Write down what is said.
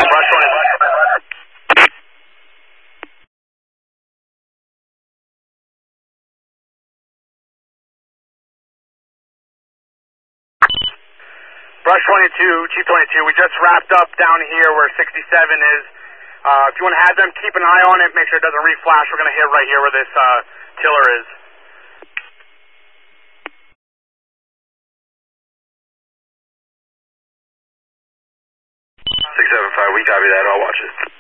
Brush 22. Brush 22, Chief 22, we just wrapped up down here where 67 is. If you want to have them, keep an eye on it, make sure it doesn't reflash. We're going to hit right here where this tiller is. 675, we copy that, I'll watch it.